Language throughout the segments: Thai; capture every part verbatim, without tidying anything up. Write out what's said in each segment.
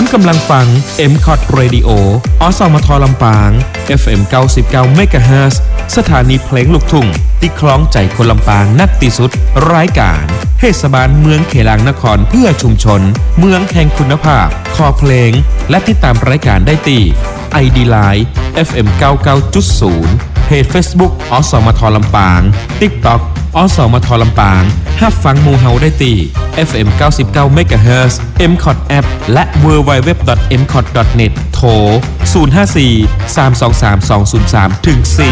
กำลังฟัง เอ็ม คอท Radio อสมทลำปาง เอฟ เอ็ม เก้าสิบเก้า เมกะเฮิรตซ์ สถานีเพลงลูกทุ่งที่คล้องใจคนลำปางนักที่สุดรายการเทศบาลเมืองเขลางนครเพื่อชุมชนเมืองแห่งคุณภาพคอเพลงและติดตามรายการได้ที่ ไอ ดี Line เอฟ เอ็ม เก้าสิบเก้าจุดศูนย์ เพจ Facebook อสมทลำปาง TikTok อสมทลำปางฮับฟังหมู่เฮาได้ที่ เอฟ เอ็ม เก้าสิบเก้า เมกะเฮิรตซ์ เอ็ม คอท App และ ดับเบิลยู ดับเบิลยู ดับเบิลยู ดอท เอ็ม คอท ดอท เน็ต โทร ศูนย์ ห้า สี่ สาม สอง สาม สอง ศูนย์ สาม ถึง สี่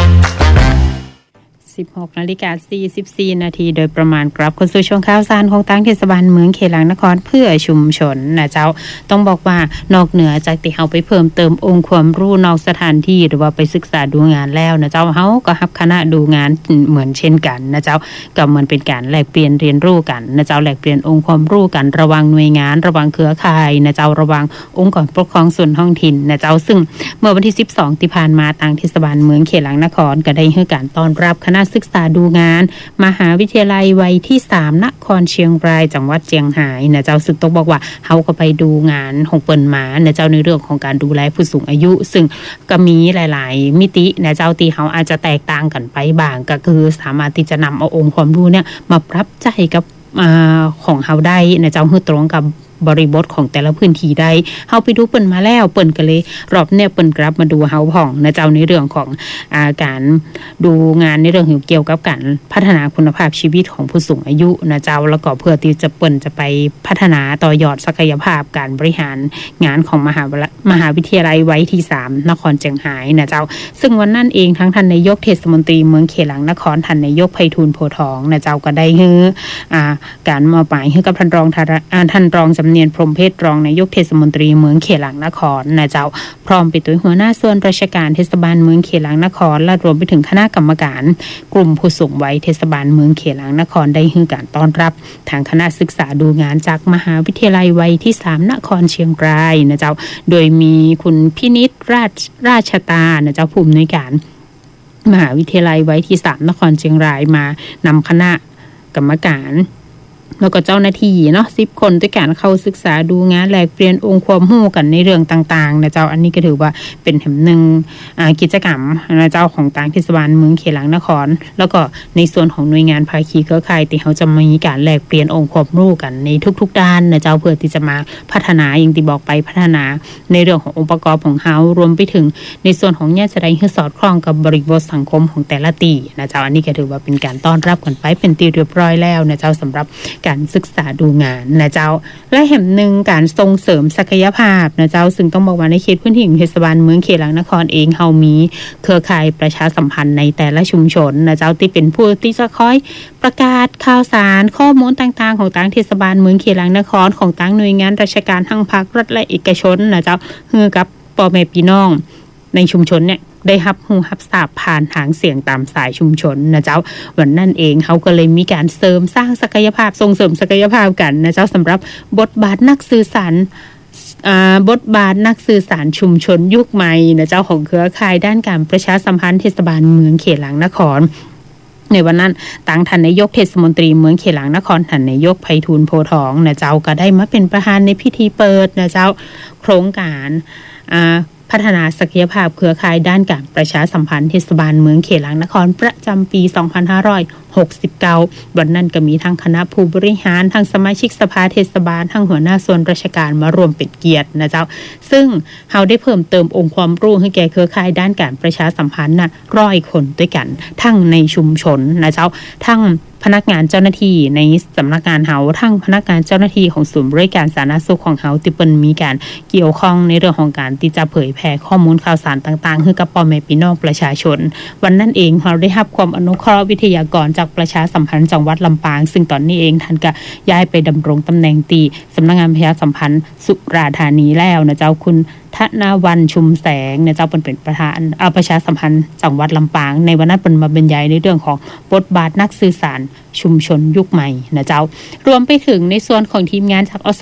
สิบหกนาฬิกาสี่สิบสี่นาทีโดยประมาณกลับเข้าสู่ช่วงข่าวสารของทางเทศบาลเมืองเขลางนครเพื่อชุมชนนะเจ้าต้องบอกว่านอกเหนือจากที่เฮาไปเพิ่มเติมองค์ความรู้นอกสถานที่หรือว่าไปศึกษาดูงานแล้วนะเจ้าเฮาก็รับคณะดูงานเหมือนเช่นกันนะเจ้าก็เหมือนเป็นการแลกเปลี่ยนเรียนรู้กันนะเจ้าแลกเปลี่ยนองค์ความรู้กันระหว่างหน่วยงานระหว่างเครือข่ายนะเจ้าระหว่างองค์กรปกครองส่วนท้องถิ่นนะเจ้าซึ่งเมื่อวันที่สิบสองที่ผ่านมาทางเทศบาลเมืองเขลางนครก็ได้ให้การต้อนรับคณะศึกษาดูงานมหาวิทยาลัยวัยที่สามนครเชียงรายจังหวัดเชียงรายนะเจ้าซึ่งต้องบอกว่าเฮาก็ไปดูงานของเปิ้นมานะเจ้าในเรื่องของการดูแลผู้สูงอายุซึ่งก็มีหลายๆมิตินะเจ้าที่เฮาอาจจะแตกต่างกันไปบ้างก็คือสามารถที่จะนำเอาองค์ความรู้เนี่ยมาปรับใช้กับอ่าของเฮาได้นะเจ้าคือตรงกับบริบทของแต่ละพื้นที่ได้เฮาไปดูเปิ้นมาแล้วเปิ้นก็เลยรอบเนี่ยเปิ้นกลับมาดูเฮาพ่องนะเจ้าในเรื่องของอ่าการดูงานในเรื่องเกี่ยวกับการพัฒนาคุณภาพชีวิตของผู้สูงอายุนะเจ้าแล้วก็เพื่อที่จะเปิ้นจะไปพัฒนาต่อยอดศักยภาพการบริหารงานของมหามหาวิทยาลัยไว้ที่สามนครเชียงรายนะเจ้าซึ่งวันนั้นเองทั้งท่านนายกเทศมนตรีเมืองเขลางนครท่านนายกไพฑูรย์โพธิ์ทองนะเจ้าก็ได้ฮืออ่าการมอบหมายให้กับท่านรองท่านรองเนียนพรหมเพชรรองนายกเทศมนตรีเมืองเขลางนครนะเจ้าพร้อมไปด้วยหัวหน้าส่วนราชการเทศบาลเมืองเขลางนครและรวมไปถึงคณะกรรมการกลุ่มผู้สูงวัยเทศบาลเมืองเขลางนครได้ให้การต้อนรับทางคณะศึกษาดูงานจากมหาวิทยาลัยวัยที่สามนครเชียงรายนะเจ้าโดยมีคุณพินิจราชราชตานะเจ้าผู้อำนวยการมหาวิทยาลัยไว้ที่สามนครเชียงรายมานำคณะกรรมการแล้วก็เจ้าหน้าที่เนาะสิบคนด้วยการเข้าศึกษาดูงานแลกเปลี่ยนองค์ความรู้กันในเรื่องต่างๆนะเจ้าอันนี้ก็ถือว่าเป็นแห่งหนึ่งกิจกรรมนะเจ้าของทางเทศบาลเมืองเขลางนครแล้วก็ในส่วนของหน่วยงานภาคีเครือข่ายที่เขาจะมีการแลกเปลี่ยนองค์ความรู้กันในทุกๆด้านนะเจ้าเพื่อที่จะมาพัฒนาอย่างที่บอกไปพัฒนาในเรื่องขององค์ประกอบของเขารวมไปถึงในส่วนของเนี่ยจะได้ให้สอดคล้องกับบริบทสังคมของแต่ละตีนะเจ้าอันนี้ก็ถือว่าเป็นการต้อนรับกันไปเป็นที่เรียบร้อยแล้วนะเจ้าสำหรับการศึกษาดูงานนะเจ้าและแห่งหนึ่งการส่งเสริมศักยภาพนะเจ้าซึ่งต้องบอกว่าในเขตพื้นที่ของเทศบาลเมืองเขลางนครเองเฮามีเครือข่ายประชาสัมพันธ์ในแต่ละชุมชนนะเจ้าที่เป็นผู้ที่จะคอยประกาศข่าวสารข้อมูลต่างๆของทางเทศบาลเมืองเขลางนครของทางหน่วยงานราชการทั้งภาครัฐและเอกชนนะเจ้าฮือกับพ่อแม่พี่น้องในชุมชนเนี่ยได้รับหูรับทราบผ่านทางเสียงตามสายชุมชนนะเจ้าวันนั้นเองเขาก็เลยมีการเสริมสร้างศักยภาพส่งเสริมศักยภาพกันนะเจ้าสำหรับบทบาทนักสื่อสารบทบาทนักสื่อสารชุมชนยุคใหม่นะเจ้าของเครือข่ายด้านการประชาสัมพันธ์เทศบาลเมืองเขลางนครในวันนั้นทางท่านนายกเทศมนตรีเมืองเขลางนครท่านนายกไพฑูรย์โพธิ์ทองนะเจ้าก็ได้มาเป็นประธานในพิธีเปิดนะเจ้าโครงการพัฒนาศักยภาพเครือข่ายด้านการประชาสัมพันธ์เทศบาลเมืองเขลางนครประจำปีสองพันห้าร้อยหกสิบเก้าวันนั้นก็มีทั้งคณะผู้บริหารทั้งสมาชิกสภาเทศบาลทั้งหัวหน้าส่วนราชการมารวมเป็นเกียรตินะเจ้าซึ่งเฮาได้เพิ่มเติมองค์ความรู้ให้แก่เครือข่ายด้านการประชาสัมพันธ์น่ะร้อยคนด้วยกันทั้งในชุมชนนะเจ้าทั้งพนักงานเจ้าหน้าที่ในสำนักงานเฮาทั้งพนักงานเจ้าหน้าที่ของศูนย์บริการสาธารณสุขของเฮาที่เปิ้นมีการเกี่ยวข้องในเรื่องของการที่จะเผยแพร่ข้อมูลข่าวสารต่างๆให้กับพ่อแม่พี่น้องประชาชนวันนั้นเองเราได้รับความอนุเคราะห์วิทยากรจากประชาสัมพันธ์จังหวัดลำปางซึ่งตอนนี้เองท่านก็ย้ายไปดำรงตำแหน่งตีสำนักงานประชาสัมพันธ์สุราษฎร์ธานีแล้วนะเจ้าคุณธนวันชุมแสงนะเจ้าเป็นประธานอาประชาสัมพันธ์จังหวัดลำปางในวันนั้นเป็นมาบรรยายในเรื่องของบทบาทนักสื่อสารชุมชนยุคใหม่นะเจ้ารวมไปถึงในส่วนของทีมงานจากอส